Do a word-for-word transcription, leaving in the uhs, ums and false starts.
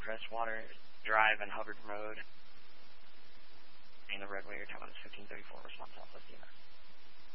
Crestwater Drive and Hubbard Road. And the roadway you're talking about is fifteen thirty-four, response Southwest D M S.